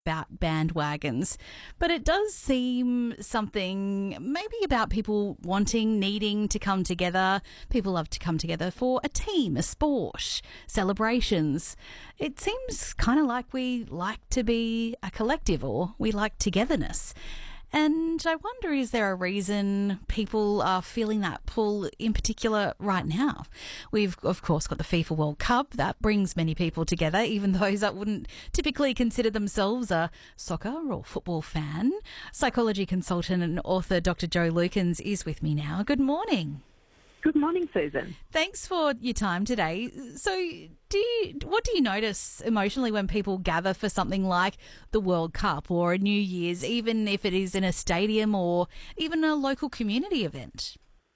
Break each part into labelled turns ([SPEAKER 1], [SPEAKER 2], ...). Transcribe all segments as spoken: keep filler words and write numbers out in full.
[SPEAKER 1] about bandwagons, but it does seem something maybe about people wanting, needing to come together. People love to come together for a team, a sport, celebrations. It seems kind of like we like to be a collective, or we like togetherness. And I wonder, is there a reason people are feeling that pull in particular right now? We've, of course, got the FIFA World Cup. That brings many people together, even those that wouldn't typically consider themselves a soccer or football fan. Psychology consultant and author Doctor Jo Lukens is with me now. Good morning.
[SPEAKER 2] Good morning, Susan.
[SPEAKER 1] Thanks for your time today. So do you, what do you notice emotionally when people gather for something like the World Cup or a New Year's, even if it is in a stadium or even a local community event?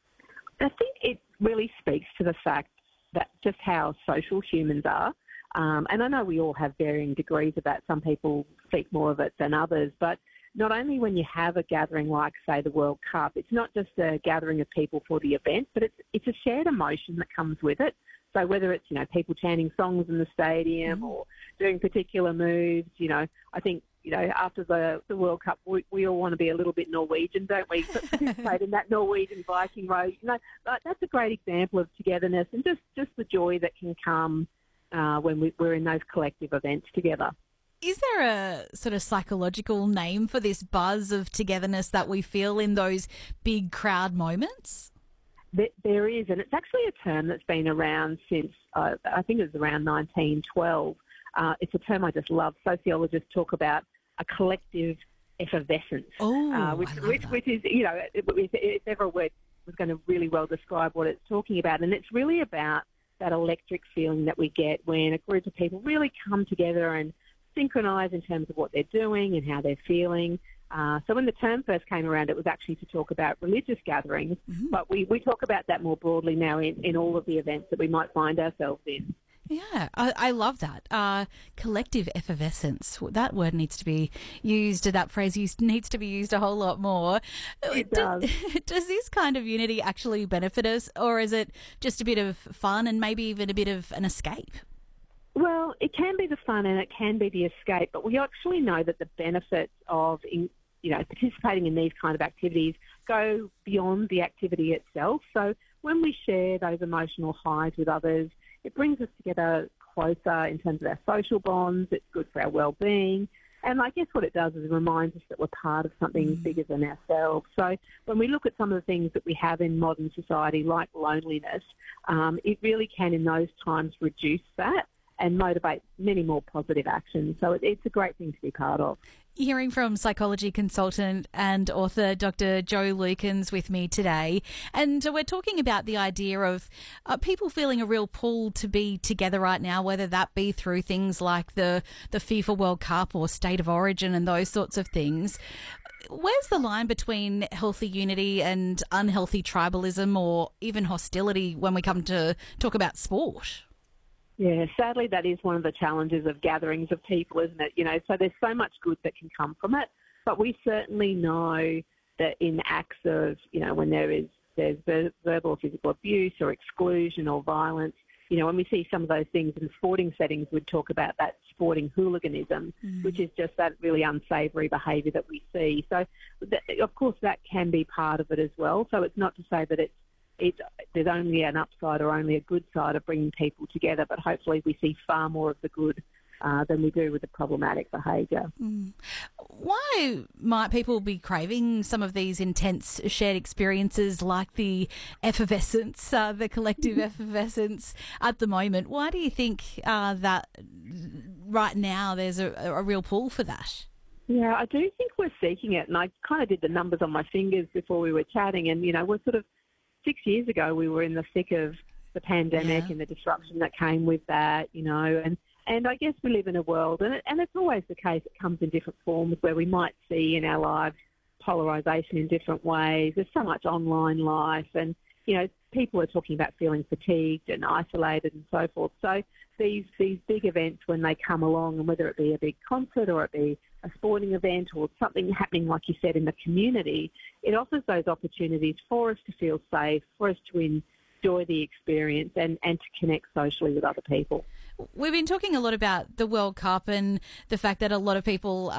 [SPEAKER 2] I think it really speaks to the fact that just how social humans are. Um, and I know we all have varying degrees of that. Some people seek more of it than others, but not only when you have a gathering like, say, the World Cup, it's not just a gathering of people for the event, but it's it's a shared emotion that comes with it. So whether it's, you know, people chanting songs in the stadium mm. or doing particular moves, you know, I think, you know, after the, the World Cup, we, we all want to be a little bit Norwegian, don't we? Participate in that Norwegian Viking road. You know, that's a great example of togetherness and just, just the joy that can come uh, when we, we're in those collective events together.
[SPEAKER 1] Is there a sort of psychological name for this buzz of togetherness that we feel in those big crowd moments?
[SPEAKER 2] There is, and it's actually a term that's been around since, uh, I think it was around nineteen twelve. Uh, it's a term I just love. Sociologists talk about a collective effervescence,
[SPEAKER 1] oh,
[SPEAKER 2] uh, which,
[SPEAKER 1] I love
[SPEAKER 2] which,
[SPEAKER 1] that.
[SPEAKER 2] which is, you know, if, if ever a word was going to really well describe what it's talking about, and it's really about that electric feeling that we get when a group of people really come together and synchronise in terms of what they're doing and how they're feeling. Uh, so when the term first came around, it was actually to talk about religious gatherings, mm-hmm. but we, we talk about that more broadly now in, in all of the events that we might find ourselves in.
[SPEAKER 1] Yeah, I, I love that. Uh, collective effervescence. That word needs to be used, that phrase used, needs to be used a whole lot more.
[SPEAKER 2] It does.
[SPEAKER 1] Does this kind of unity actually benefit us, or is it just a bit of fun and maybe even a bit of an escape?
[SPEAKER 2] Well, it can be the fun and it can be the escape, but we actually know that the benefits of, in, you know, participating in these kind of activities go beyond the activity itself. So when we share those emotional highs with others, it brings us together closer in terms of our social bonds. It's good for our well-being. And I guess what it does is it reminds us that we're part of something mm. bigger than ourselves. So when we look at some of the things that we have in modern society, like loneliness, um, it really can in those times reduce that and motivate many more positive actions. So it, it's a great thing to be part of.
[SPEAKER 1] Hearing from psychology consultant and author Doctor Jo Lukens with me today. And we're talking about the idea of uh, people feeling a real pull to be together right now, whether that be through things like the, the FIFA World Cup or State of Origin and those sorts of things. Where's the line between healthy unity and unhealthy tribalism or even hostility when we come to talk about sport?
[SPEAKER 2] Yeah, sadly, that is one of the challenges of gatherings of people, isn't it? You know, so there's so much good that can come from it, but we certainly know that in acts of, you know, when there is there's ver- verbal or physical abuse or exclusion or violence, you know, when we see some of those things in sporting settings, we'd talk about that sporting hooliganism, mm. which is just that really unsavoury behaviour that we see. So, th- of course, that can be part of it as well. So it's not to say that it's It's, there's only an upside or only a good side of bringing people together, but hopefully we see far more of the good uh, than we do with the problematic behaviour.
[SPEAKER 1] Mm. Why might people be craving some of these intense shared experiences like the effervescence, uh, the collective effervescence at the moment? Why do you think uh, that right now there's a, a real pull for that?
[SPEAKER 2] Yeah, I do think we're seeking it, and I kind of did the numbers on my fingers before we were chatting, and, you know, we're sort of Six years ago, we were in the thick of the pandemic yeah. and the disruption that came with that, you know, and, and I guess we live in a world, and, it, and it's always the case, it comes in different forms where we might see in our lives polarisation in different ways. There's so much online life and, you know, people are talking about feeling fatigued and isolated and so forth. So these, these big events, when they come along, and whether it be a big concert or it be a sporting event or something happening, like you said, in the community, it offers those opportunities for us to feel safe, for us to enjoy the experience and, and to connect socially with other people.
[SPEAKER 1] We've been talking a lot about the World Cup and the fact that a lot of people